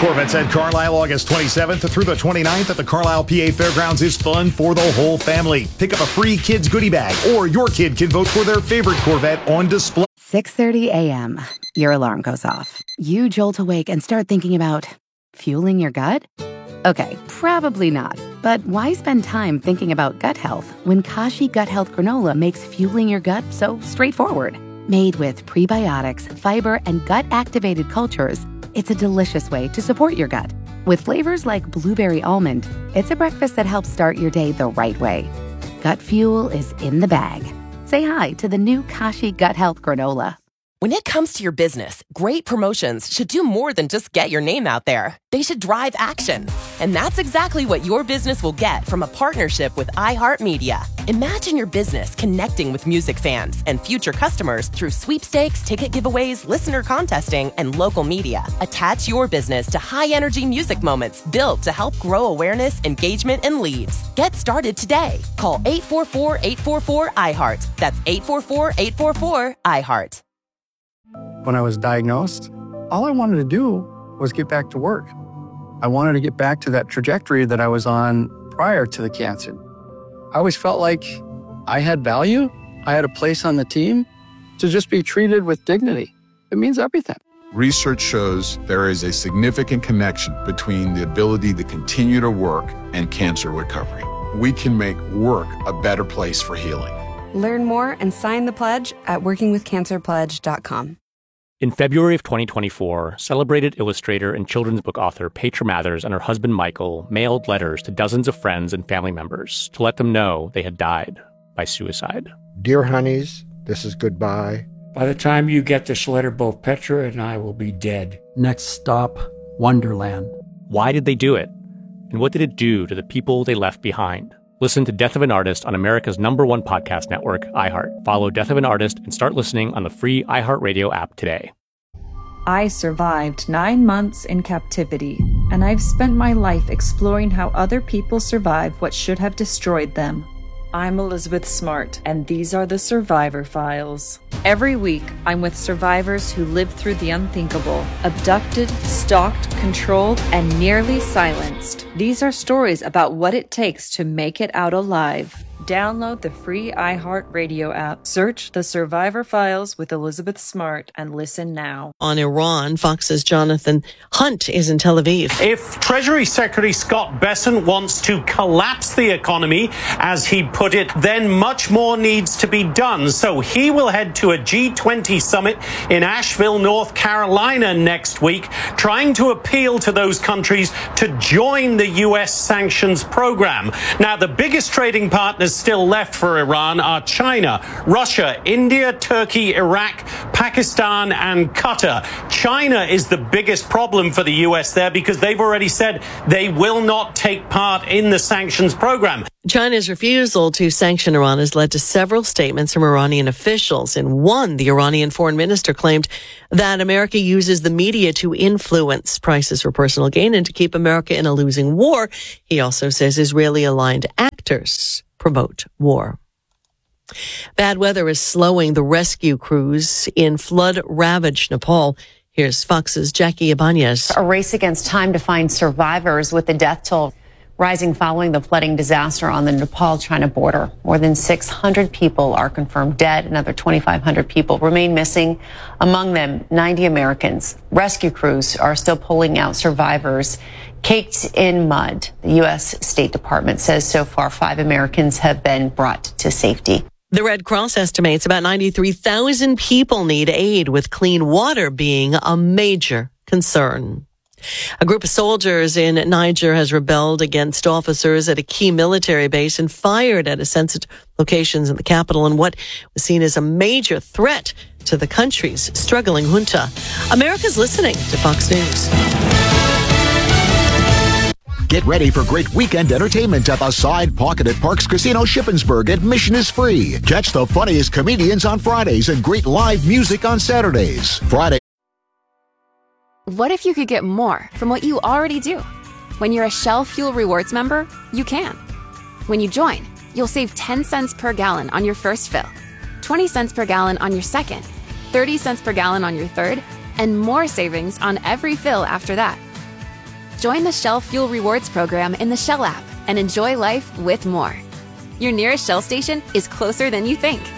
Corvettes at Carlisle August 27th through the 29th at the Carlisle PA Fairgrounds is fun for the whole family. Pick up a free kids goodie bag, or your kid can vote for their favorite Corvette on display. 6:30 a.m. Your alarm goes off. You jolt awake and start thinking about fueling your gut? Okay, probably not. But why spend time thinking about gut health when Kashi Gut Health Granola makes fueling your gut so straightforward? Made with prebiotics, fiber, and gut-activated cultures, it's a delicious way to support your gut. With flavors like blueberry almond, it's a breakfast that helps start your day the right way. Gut fuel is in the bag. Say hi to the new Kashi Gut Health Granola. When it comes to your business, great promotions should do more than just get your name out there. They should drive action. And that's exactly what your business will get from a partnership with iHeartMedia. Imagine your business connecting with music fans and future customers through sweepstakes, ticket giveaways, listener contesting, and local media. Attach your business to high-energy music moments built to help grow awareness, engagement, and leads. Get started today. Call 844-844-IHEART. That's 844-844-IHEART. When I was diagnosed, all I wanted to do was get back to work. I wanted to get back to that trajectory that I was on prior to the cancer. I always felt like I had value. I had a place on the team to just be treated with dignity. It means everything. Research shows there is a significant connection between the ability to continue to work and cancer recovery. We can make work a better place for healing. Learn more and sign the pledge at workingwithcancerpledge.com. In February of 2024, celebrated illustrator and children's book author Petra Mathers and her husband Michael mailed letters to dozens of friends and family members to let them know they had died by suicide. Dear honeys, this is goodbye. By the time you get this letter, both Petra and I will be dead. Next stop, Wonderland. Why did they do it? And what did it do to the people they left behind? Listen to Death of an Artist on America's #1 podcast network, iHeart. Follow Death of an Artist and start listening on the free iHeartRadio app today. I survived 9 months in captivity, and I've spent my life exploring how other people survive what should have destroyed them. I'm Elizabeth Smart, and these are the Survivor Files. Every week, I'm with survivors who lived through the unthinkable, abducted, stalked, controlled, and nearly silenced. These are stories about what it takes to make it out alive. Download the free iHeartRadio app. Search The Survivor Files with Elizabeth Smart and listen now. On Iran, Fox's Jonathan Hunt is in Tel Aviv. If Treasury Secretary Scott Bessent wants to collapse the economy, as he put it, then much more needs to be done. So he will head to a G20 summit in Asheville, North Carolina next week, trying to appeal to those countries to join the U.S. sanctions program. Now, the biggest trading partners still left for Iran are China, Russia, India, Turkey, Iraq, Pakistan, and Qatar. China is the biggest problem for the U.S. there because they've already said they will not take part in the sanctions program. China's refusal to sanction Iran has led to several statements from Iranian officials. In one, the Iranian foreign minister claimed that America uses the media to influence prices for personal gain and to keep America in a losing war. He also says Israeli-aligned actors promote war. Bad weather is slowing the rescue crews in flood-ravaged Nepal. Here's Fox's Jackie Ibanez. A race against time to find survivors, with the death toll rising following the flooding disaster on the Nepal-China border. More than 600 people are confirmed dead. Another 2,500 people remain missing, among them 90 Americans. Rescue crews are still pulling out survivors caked in mud. The U.S. State Department says so far 5 Americans have been brought to safety. The Red Cross estimates about 93,000 people need aid, with clean water being a major concern. A group of soldiers in Niger has rebelled against officers at a key military base and fired at sensitive locations in the capital in what was seen as a major threat to the country's struggling junta. America's listening to Fox News. Get ready for great weekend entertainment at the Side Pocket at Parks Casino Shippensburg. Admission is free. Catch the funniest comedians on Fridays and great live music on Saturdays. Friday. What if you could get more from what you already do? When you're a Shell Fuel Rewards member, you can. When you join, you'll save 10 cents per gallon on your first fill, 20 cents per gallon on your second, 30 cents per gallon on your third, and more savings on every fill after that. Join the Shell Fuel Rewards program in the Shell app and enjoy life with more. Your nearest Shell station is closer than you think.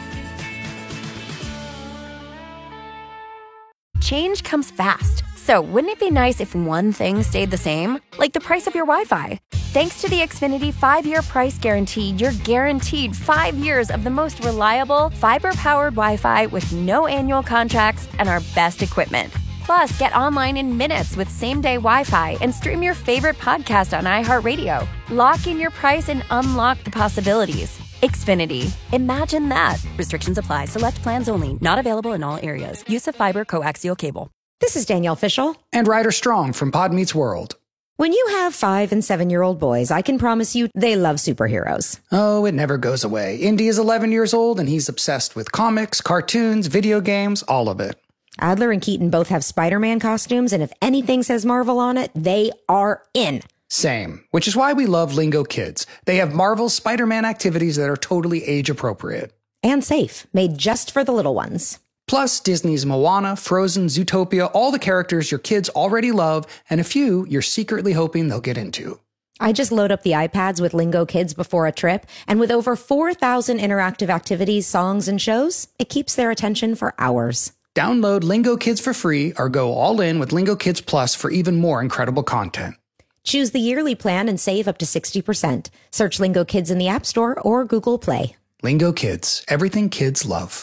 Change comes fast, so wouldn't it be nice if one thing stayed the same? Like the price of your Wi-Fi. Thanks to the Xfinity 5-year price guarantee, you're guaranteed 5 years of the most reliable, fiber-powered Wi-Fi with no annual contracts and our best equipment. Plus, get online in minutes with same-day Wi-Fi and stream your favorite podcast on iHeartRadio. Lock in your price and unlock the possibilities. Xfinity. Imagine that. Restrictions apply. Select plans only. Not available in all areas. Use of fiber coaxial cable. This is Danielle Fishel. And Ryder Strong from Pod Meets World. When you have 5- and 7-year-old boys, I can promise you they love superheroes. Oh, it never goes away. Indy is 11 years old and he's obsessed with comics, cartoons, video games, all of it. Adler and Keaton both have Spider-Man costumes, and if anything says Marvel on it, they are in. Same, which is why we love Lingo Kids. They have Marvel's Spider-Man activities that are totally age-appropriate. And safe, made just for the little ones. Plus, Disney's Moana, Frozen, Zootopia, all the characters your kids already love, and a few you're secretly hoping they'll get into. I just load up the iPads with Lingo Kids before a trip, and with over 4,000 interactive activities, songs, and shows, it keeps their attention for hours. Download Lingo Kids for free or go all in with Lingo Kids Plus for even more incredible content. Choose the yearly plan and save up to 60%. Search Lingo Kids in the App Store or Google Play. Lingo Kids, everything kids love.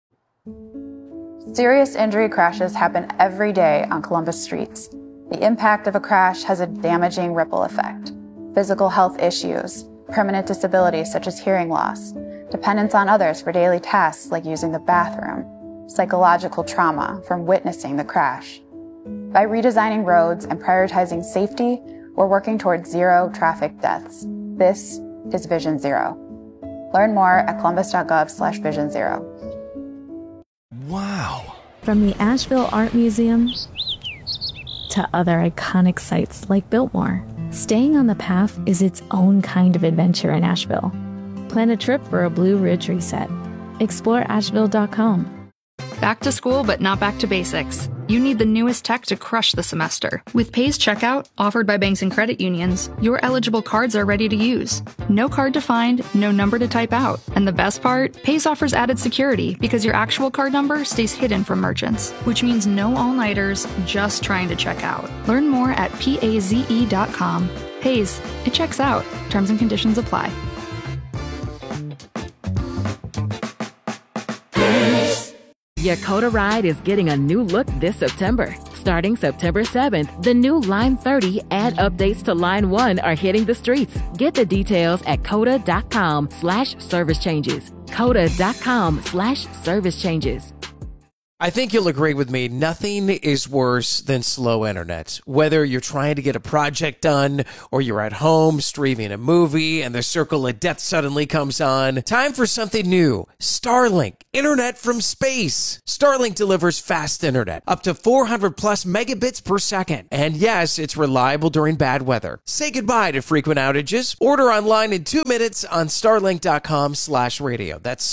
Serious injury crashes happen every day on Columbus streets. The impact of a crash has a damaging ripple effect. Physical health issues, permanent disabilities such as hearing loss, dependence on others for daily tasks like using the bathroom, psychological trauma from witnessing the crash. By redesigning roads and prioritizing safety, we're working towards zero traffic deaths. This is Vision Zero. Learn more at columbus.gov/Vision Zero. Wow. From the Asheville Art Museum to other iconic sites like Biltmore, staying on the path is its own kind of adventure in Asheville. Plan a trip for a Blue Ridge reset. Explore Asheville.com. Back to school, but not back to basics. You need the newest tech to crush the semester. With Pays Checkout, offered by banks and credit unions, your eligible cards are ready to use. No card to find, no number to type out. And the best part? Pays offers added security because your actual card number stays hidden from merchants, which means no all-nighters just trying to check out. Learn more at PAZE.com. Pays, it checks out. Terms and conditions apply. Your Coda ride is getting a new look this September. Starting September 7th, the new Line 30 and updates to Line 1 are hitting the streets. Get the details at coda.com/service changes. Coda.com/service changes. I think you'll agree with me, nothing is worse than slow internet. Whether you're trying to get a project done or you're at home streaming a movie and the circle of death suddenly comes on, time for something new. Starlink, internet from space. Starlink delivers fast internet, up to 400 plus megabits per second. And yes, it's reliable during bad weather. Say goodbye to frequent outages. Order online in 2 minutes on starlink.com/radio. That's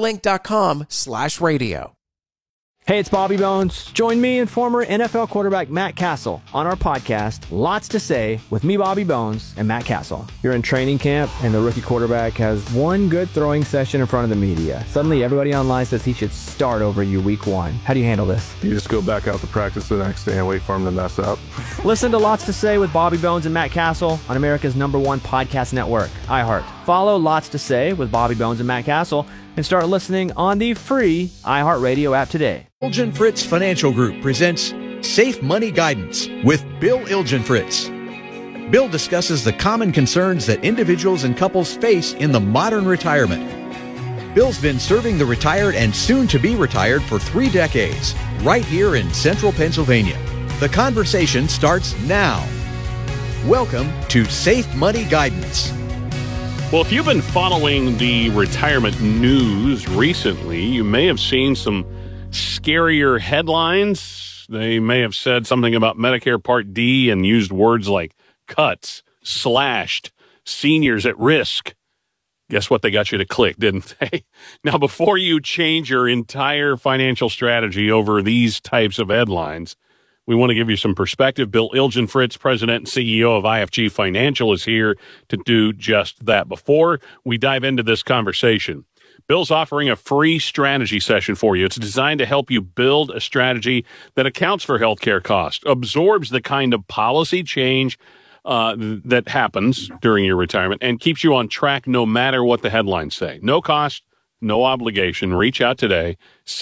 starlink.com/radio. Hey, it's Bobby Bones. Join me and former NFL quarterback Matt Castle on our podcast, Lots to Say, with me, Bobby Bones, and Matt Castle. You're in training camp, and the rookie quarterback has one good throwing session in front of the media. Suddenly, everybody online says he should start over you week 1. How do you handle this? You just go back out to practice the next day and wait for him to mess up. Listen to Lots to Say with Bobby Bones and Matt Castle on America's #1 podcast network, iHeart. Follow Lots to Say with Bobby Bones and Matt Castle and start listening on the free iHeartRadio app today. Ilgenfritz Financial Group presents Safe Money Guidance with Bill Ilgenfritz. Bill discusses the common concerns that individuals and couples face in the modern retirement. Bill's been serving the retired and soon to be retired for 3 decades, right here in central Pennsylvania. The conversation starts now. Welcome to Safe Money Guidance. Well, if you've been following the retirement news recently, you may have seen some scarier headlines. They may have said something about Medicare Part D and used words like cuts, slashed, seniors at risk. Guess what? They got you to click, didn't they? Now, before you change your entire financial strategy over these types of headlines, We want to give you some perspective. Bill Ilgenfritz, President and CEO of IFG Financial, is here to do just that. Before we dive into this conversation, Bill's offering a free strategy session for you. It's designed to help you build a strategy that accounts for healthcare costs, absorbs the kind of policy change that happens during your retirement, and keeps you on track no matter what the headlines say. No cost, no obligation. Reach out today,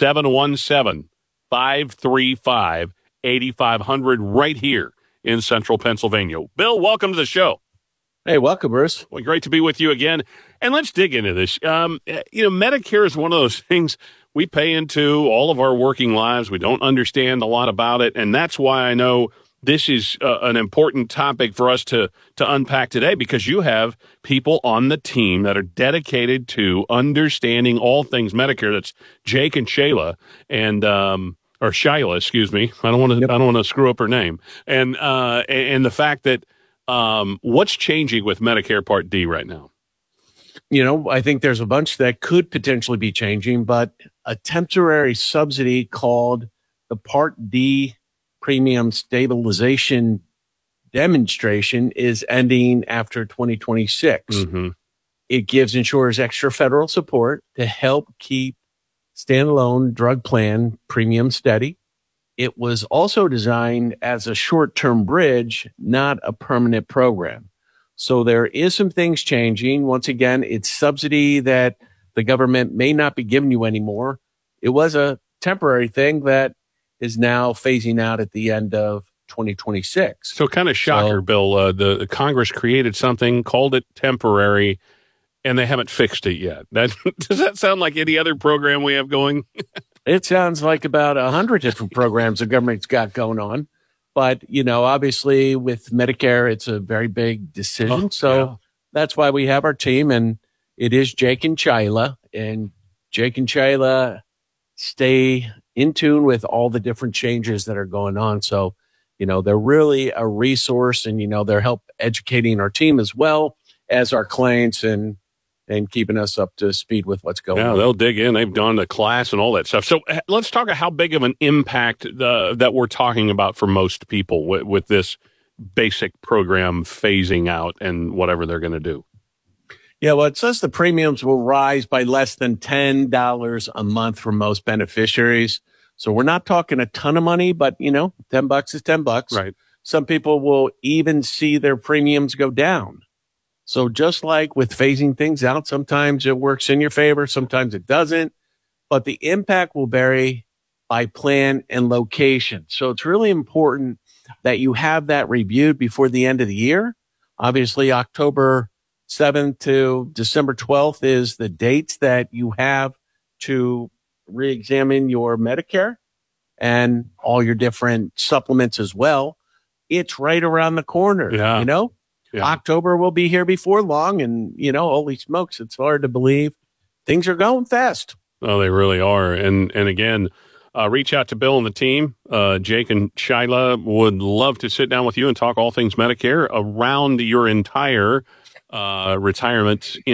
717-535-8500, right here in Central Pennsylvania. Bill, welcome to the show. Hey, welcome, Bruce. Well, great to be with you again. And let's dig into this. Medicare is one of those things we pay into all of our working lives. We don't understand a lot about it. And that's why I know this is an important topic for us to unpack today, because you have people on the team that are dedicated to understanding all things Medicare. That's Jake and Shayla, or Shyla, excuse me. I don't want to screw up her name. And the fact that what's changing with Medicare Part D right now? I think there's a bunch that could potentially be changing, but a temporary subsidy called the Part D Premium Stabilization Demonstration is ending after 2026. Mm-hmm. It gives insurers extra federal support to help keep standalone drug plan premium steady. It was also designed as a short-term bridge, not a permanent program. So there is some things changing. Once again, it's subsidy that the government may not be giving you anymore. It was a temporary thing that is now phasing out at the end of 2026. So kind of shocker, Bill. The Congress created something, called it temporary, and they haven't fixed it yet. Does that sound like any other program we have going? It sounds like about 100 different programs the government's got going on. But, obviously with Medicare, it's a very big decision. That's why we have our team, and it is Jake and Shyla. And Jake and Shyla stay in tune with all the different changes that are going on. So, they're really a resource, and, they're help educating our team as well as our clients and keeping us up to speed with what's going on. Yeah, they'll dig in. They've done the class and all that stuff. So let's talk about how big of an impact that we're talking about for most people with this basic program phasing out and whatever they're going to do. Yeah, well, it says the premiums will rise by less than $10 a month for most beneficiaries. So we're not talking a ton of money, but, $10 is $10. Right. Some people will even see their premiums go down. So just like with phasing things out, sometimes it works in your favor, sometimes it doesn't, but the impact will vary by plan and location. So it's really important that you have that reviewed before the end of the year. Obviously, October 7th to December 12th is the dates that you have to re-examine your Medicare and all your different supplements as well. It's right around the corner, Yeah. October will be here before long, and, holy smokes, it's hard to believe. Things are going fast. Oh, they really are. And again, reach out to Bill and the team. Jake and Shyla would love to sit down with you and talk all things Medicare around your entire retirement